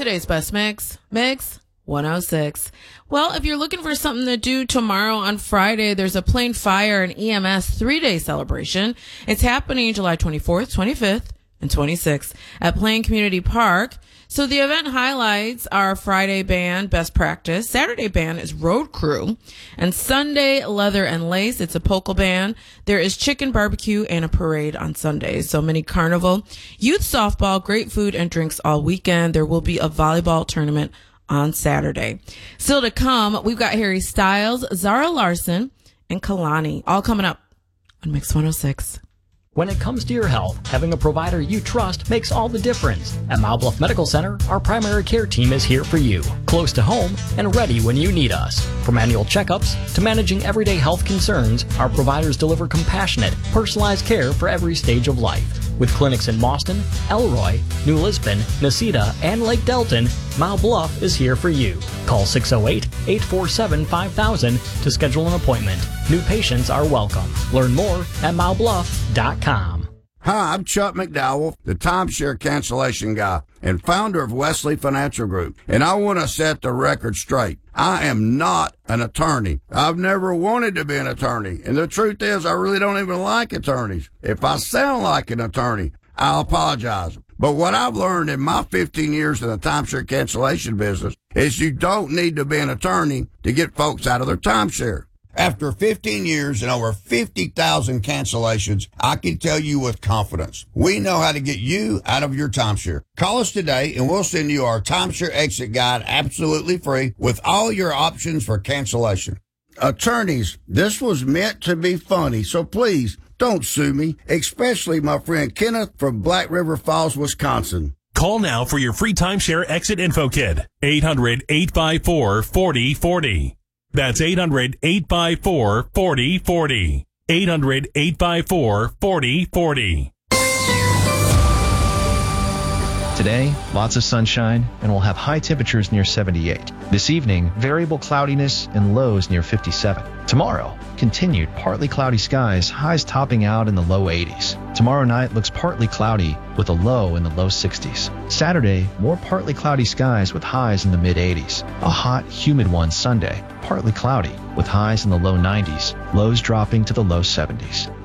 Today's best mix, Mix 106. Well, if you're looking for something to do tomorrow on Friday, there's a Plain Fire and EMS 3-day celebration. It's happening July 24th, 25th, and 26th at Plain Community Park. So the event highlights are Friday band, Best Practice. Saturday band is Road Crew. And Sunday, Leather and Lace. It's a polka band. There is chicken barbecue and a parade on Sundays. So mini carnival. Youth softball, great food and drinks all weekend. There will be a volleyball tournament on Saturday. Still to come, we've got Harry Styles, Zara Larson, and Kalani. All coming up on Mix 106. When it comes to your health, having a provider you trust makes all the difference. At Mile Bluff Medical Center, our primary care team is here for you, close to home and ready when you need us. From annual checkups to managing everyday health concerns, our providers deliver compassionate, personalized care for every stage of life. With clinics in Boston, Elroy, New Lisbon, Nacita, and Lake Delton, Mile Bluff is here for you. Call 608-847-5000 to schedule an appointment. New patients are welcome. Learn more at milebluff.com. Hi, I'm Chuck McDowell, the timeshare cancellation guy and founder of Wesley Financial Group, and I want to set the record straight. I am not an attorney. I've never wanted to be an attorney, and the truth is I really don't even like attorneys. If I sound like an attorney, I'll apologize. But what I've learned in my 15 years in the timeshare cancellation business is you don't need to be an attorney to get folks out of their timeshare. After 15 years and over 50,000 cancellations, I can tell you with confidence, we know how to get you out of your timeshare. Call us today and we'll send you our timeshare exit guide absolutely free with all your options for cancellation. Attorneys, this was meant to be funny, so please don't sue me, especially my friend Kenneth from Black River Falls, Wisconsin. Call now for your free timeshare exit info kit. 800-854-4040. That's 800-854-4040. 800-854-4040. Today, lots of sunshine, and we'll have high temperatures near 78. This evening, variable cloudiness and lows near 57. Tomorrow, continued partly cloudy skies, highs topping out in the low 80s. Tomorrow night looks partly cloudy with a low in the low 60s. Saturday, more partly cloudy skies with highs in the mid 80s. A hot, humid one Sunday, partly cloudy with highs in the low 90s, lows dropping to the low 70s.